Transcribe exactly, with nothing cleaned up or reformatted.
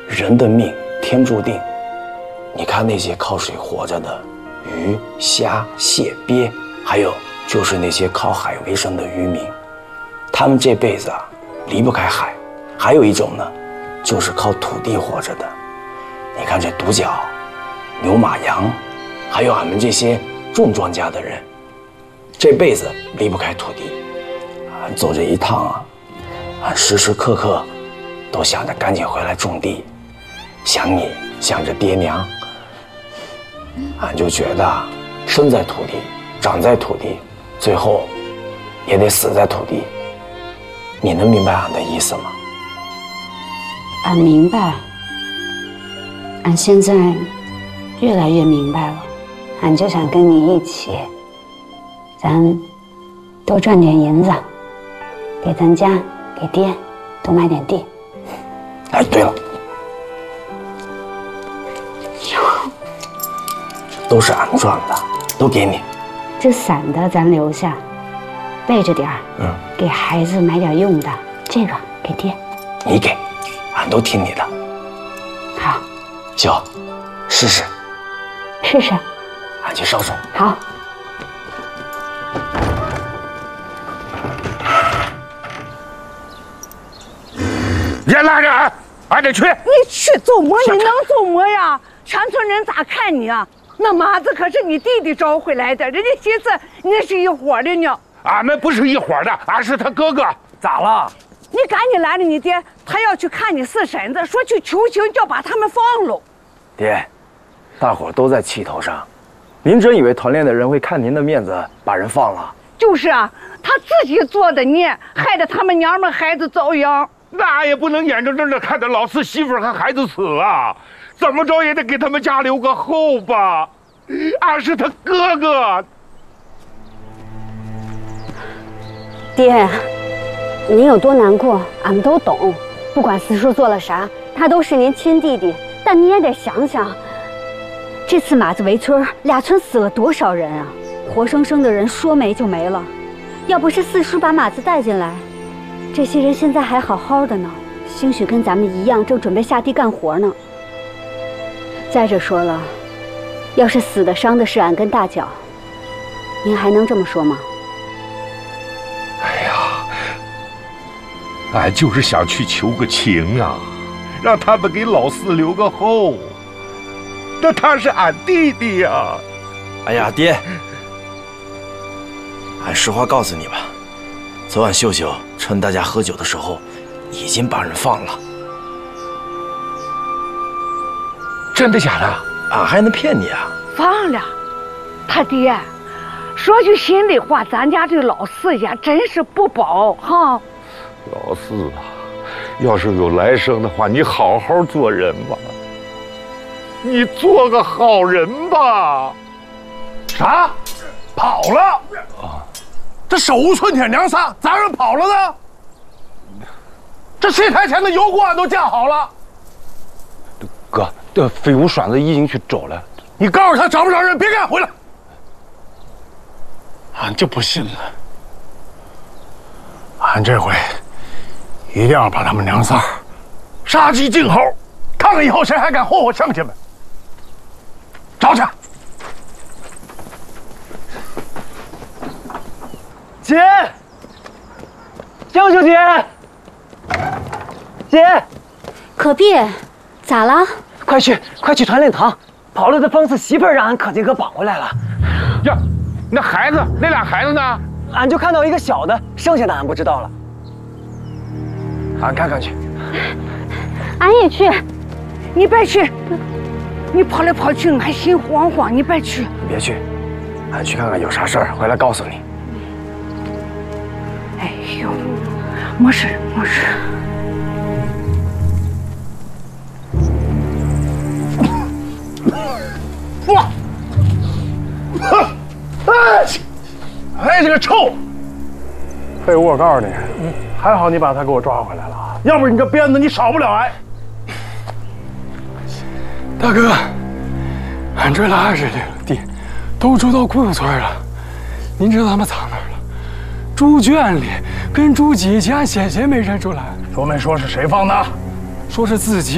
人的命天注定。你看那些靠水活着的鱼、虾、蟹、鳖，还有就是那些靠海为生的渔民，他们这辈子啊离不开海。还有一种呢，就是靠土地活着的。你看这独角、牛、马、羊，还有俺们这些种庄稼的人，这辈子离不开土地。俺走这一趟啊，俺时时刻刻都想着赶紧回来种地，想你，想着爹娘。俺就觉得，生在土地，长在土地，最后也得死在土地。你能明白俺的意思吗？ 俺明白，俺现在越来越明白了。俺就想跟你一起，咱多赚点银子，给咱家给爹多买点地。 哎，对了，都是俺赚的，都给你。 这散的咱留下，备着点儿，嗯，给孩子买点用的。这个给爹， 你给，俺都听你的。 好， 行，试试， 试试。 俺去烧水。 好。 别拉着俺，俺得去。 你去做么？你能做么呀？全村人咋看你啊？那马子可是你弟弟找回来的，人家寻思你是一伙的呢。 俺们不是一伙的，俺是他哥哥。 咋了？ 你赶紧拦着你爹，他要去看你四婶子，说去求情，叫把他们放喽。 爹，大伙都在气头上，您真以为团练的人会看您的面子把人放了？ 就是啊，他自己做的孽，害得他们娘们孩子遭殃。 那也不能眼睁睁的看着老四媳妇和孩子死啊！怎么着也得给他们家留个后吧。俺是他哥哥。 爹，您有多难过，俺们都懂。不管四叔做了啥，他都是您亲弟弟。但你也得想想，这次马子围村，俩村死了多少人啊！活生生的人说没就没了。要不是四叔把马子带进来，这些人现在还好好的呢，兴许跟咱们一样，正准备下地干活呢。再者说了，要是死的伤的是俺跟大脚，您还能这么说吗？ 哎呀，俺就是想去求个情啊，让他们给老四留个后。那他是俺弟弟呀。 哎呀，爹，俺实话告诉你吧，昨晚秀秀趁大家喝酒的时候，已经把人放了。 真的假的？ 俺还能骗你啊？ 放了，他爹，说句心里话，咱家这老四也真是不保哈。 老四啊，要是有来生的话，你好好做人吧，你做个好人吧。 啥？跑了？啊！这手无寸铁娘仨咋让跑了呢？这七台前的油锅俺都架好了。 哥，这飞虎栓子已经去找了。 你告诉他找不着人，别给俺回来。俺就不信了。俺这回一定要把他们娘仨杀鸡儆猴，看看以后谁还敢霍霍乡亲们。找去。 姐，舅舅姐，姐， 可碧，咋了？ 快去，快去团练堂！跑了的方四媳妇儿让俺可劲哥绑回来了。 呀，那孩子，那俩孩子呢？ 俺就看到一个小的，剩下的俺不知道了。俺看看去。 俺也去。 你别去，你跑来跑去，俺心慌慌。你别去。 你别去，俺去看看有啥事儿，回来告诉你。 哎呦，没事没事。 哇！哎，哎，这个臭！废物，我告诉你，还好你把他给我抓回来了，要不然你这鞭子你少不了挨。 大哥，俺这拉着这个地都住到顾村了，您知道他们藏哪儿了？猪圈里跟猪几家险些没认出来。 说没说是谁放的？ 说是自己